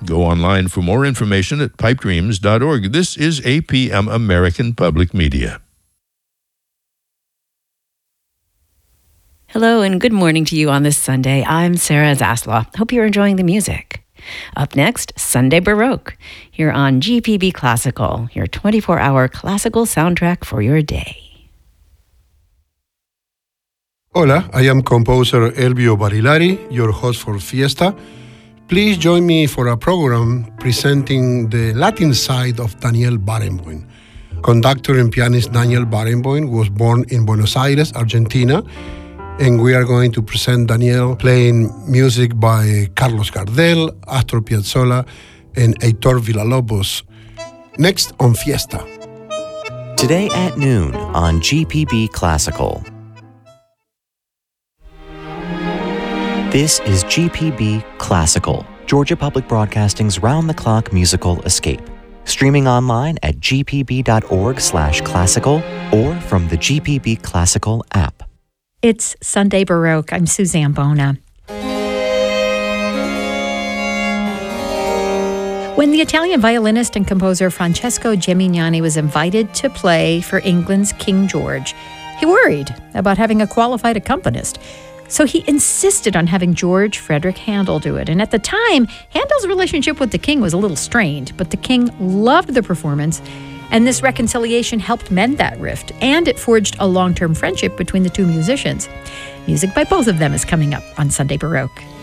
Go online for more information at pipedreams.org. This is APM American Public Media. Hello and good morning to you on this Sunday. I'm Sarah Zaslaw. Hope you're enjoying the music. Up next, Sunday Baroque, here on GPB Classical, your 24-hour classical soundtrack for your day. Hola, I am composer Elvio Barilari, your host for Fiesta. Please join me for a program presenting the Latin side of Daniel Barenboim. Conductor and pianist Daniel Barenboim was born in Buenos Aires, Argentina, and we are going to present Daniel playing music by Carlos Gardel, Astor Piazzolla, and Heitor Villa-Lobos. Next on Fiesta. Today at noon on GPB Classical. This is GPB Classical, Georgia Public Broadcasting's round-the-clock musical escape. Streaming online at gpb.org/classical or from the GPB Classical app. It's Sunday Baroque. I'm Suzanne Bona. When the Italian violinist and composer Francesco Gemignani was invited to play for England's King George, he worried about having a qualified accompanist. So he insisted on having George Frederick Handel do it. And at the time, Handel's relationship with the king was a little strained, but the king loved the performance, and this reconciliation helped mend that rift, and it forged a long-term friendship between the two musicians. Music by both of them is coming up on Sunday Baroque.